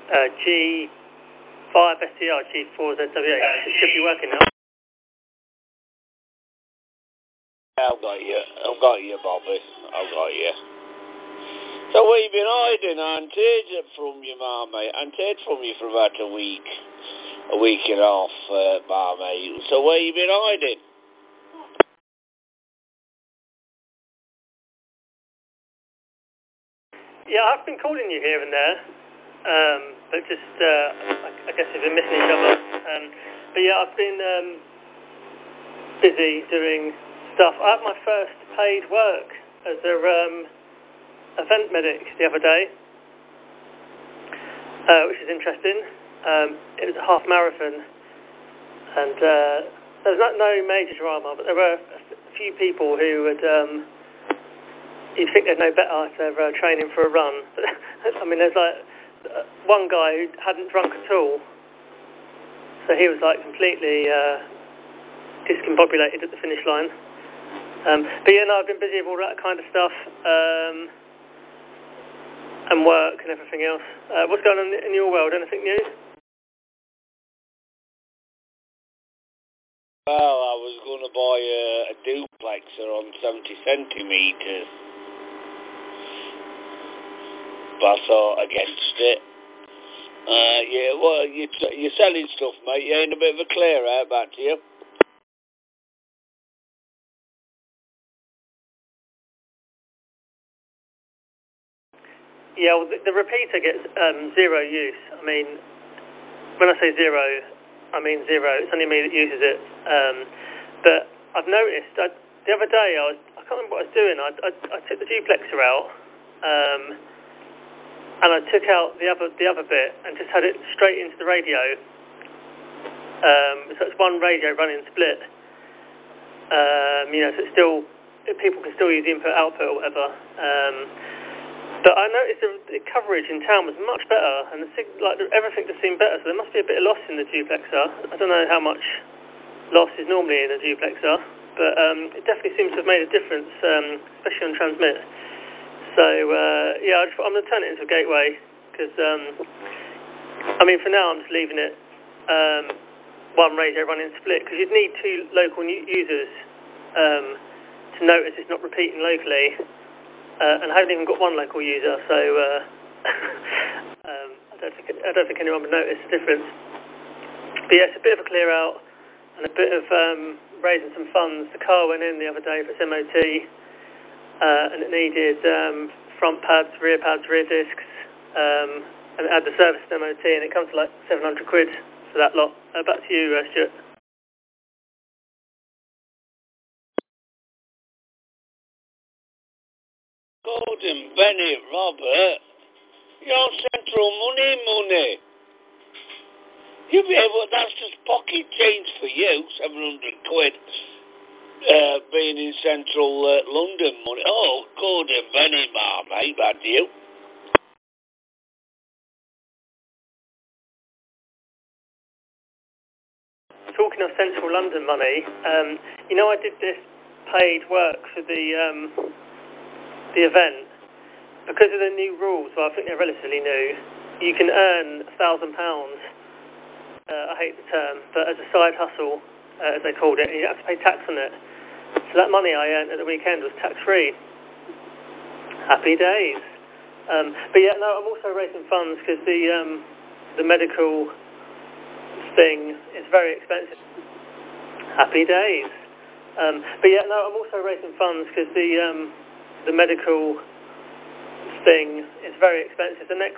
G5STR, G4ZWX. It should be working now. I've got you, Bobby. I've got you. So what you been hiding? I ain't heard it from you, mate. I ain't heard from you for about a week and a half, mate. So where you been hiding? Yeah, I've been calling you here and there, but just, I guess we've been missing each other. But yeah, I've been busy doing stuff. I had my first paid work as a event medic the other day, which is interesting. It was a half marathon, and there was no major drama, but there were a few people who would, you'd think they'd know better if they're training for a run. But, I mean, there's like one guy who hadn't drunk at all, so he was like completely discombobulated at the finish line. But yeah, no, I've been busy with all that kind of stuff, and work and everything else. What's going on in your world? Anything new? Well, I was going to buy a duplexer on 70 centimetres, but I thought against it. Yeah, well, you're selling stuff, mate. You ain't a bit of a clear out, back to you. Yeah, well, the repeater gets zero use. I mean, when I say zero, I mean zero. It's only me that uses it. But I've noticed, the other day, I can't remember what I was doing. I took the duplexer out, and I took out the other bit and just had it straight into the radio. So it's one radio running split. So it's still, people can still use the input-output or whatever. But I noticed the coverage in town was much better, and everything just seemed better. So there must be a bit of loss in the duplexer. I don't know how much loss is normally in a duplexer, but it definitely seems to have made a difference, especially on transmit. So yeah, I'm going to turn it into a gateway because I mean, for now I'm just leaving it one radio running split, because you'd need two local users to notice it's not repeating locally. And I haven't even got one local user, so I don't think anyone would notice the difference. But yeah, it's a bit of a clear out and a bit of raising some funds. The car went in the other day for its MOT, and it needed front pads, rear discs, and it had the service MOT, and it comes to like 700 quid for that lot. Back to you, Stuart. Gordon Bennett, Robert, you're central money. You'll be able, that's just pocket change for you, 700 quid, being in central London money. Oh, Gordon Bennett, mate, bad to you. Talking of central London money, I did this paid work for the event. Because of the new rules, well, I think they're relatively new, you can earn £1,000, I hate the term, but as a side hustle, as they called it, and you have to pay tax on it. So that money I earned at the weekend was tax-free. Happy days. But yeah, no, I'm also raising funds because the medical thing is very expensive. Happy days. But yeah, no, I'm also raising funds because the medical thing is very expensive. The next